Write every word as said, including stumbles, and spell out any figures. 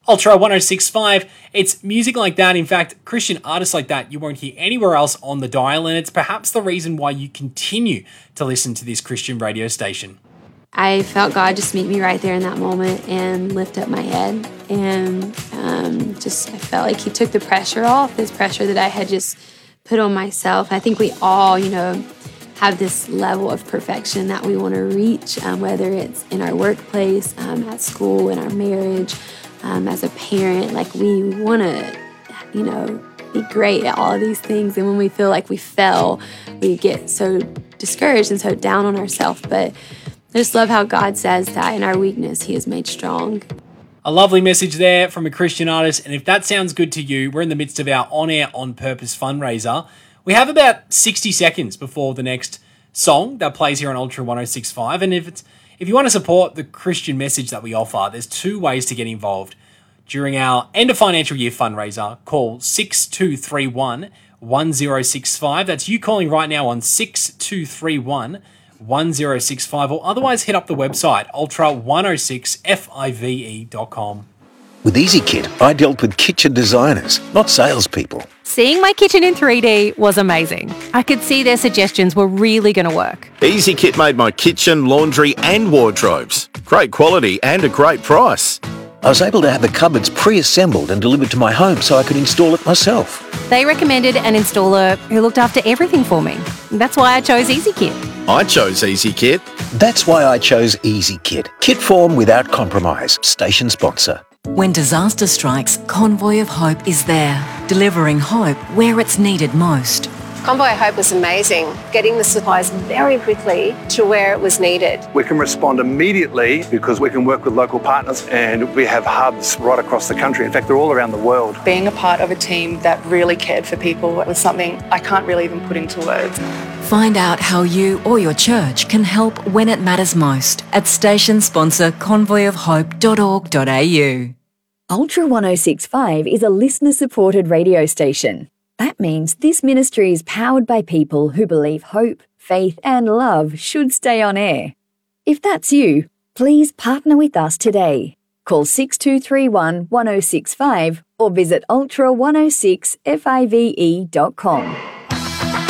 Ultra one oh six point five, it's music like that, in fact, Christian artists like that you won't hear anywhere else on the dial, and it's perhaps the reason why you continue to listen to this Christian radio station. I felt God just meet me right there in that moment and lift up my head, and um, just I felt like he took the pressure off, this pressure that I had just put on myself. I think we all, you know, have this level of perfection that we want to reach, um, whether it's in our workplace, um, at school, in our marriage, um, as a parent. Like, we want to, you know, be great at all of these things. And when we feel like we fell, we get so discouraged and so down on ourselves. But I just love how God says that in our weakness, he is made strong. A lovely message there from a Christian artist. And if that sounds good to you, we're in the midst of our On Air On Purpose fundraiser. We have about sixty seconds before the next song that plays here on Ultra one oh six point five. And if it's if you want to support the Christian message that we offer, there's two ways to get involved. During our end of financial year fundraiser, call six two three one, one oh six five. That's you calling right now on six two three one, one oh six five, or otherwise hit up the website ultra one oh six five dot com. With EasyKit, I dealt with kitchen designers, not salespeople. Seeing my kitchen in three D was amazing. I could see their suggestions were really going to work. EasyKit made my kitchen, laundry and wardrobes. Great quality and a great price. I was able to have the cupboards pre-assembled and delivered to my home so I could install it myself. They recommended an installer who looked after everything for me. That's why I chose EasyKit. I chose EasyKit. That's why I chose EasyKit. Kit form without compromise. Station sponsor. When disaster strikes, Convoy of Hope is there, delivering hope where it's needed most. Convoy of Hope was amazing, getting the supplies very quickly to where it was needed. We can respond immediately because we can work with local partners, and we have hubs right across the country. In fact, they're all around the world. Being a part of a team that really cared for people was something I can't really even put into words. Find out how you or your church can help when it matters most at station sponsor convoy of hope dot org dot a u. Ultra one oh six point five is a listener-supported radio station. That means this ministry is powered by people who believe hope, faith and love should stay on air. If that's you, please partner with us today. Call six two three one, one oh six five or visit ultra one oh six five dot com.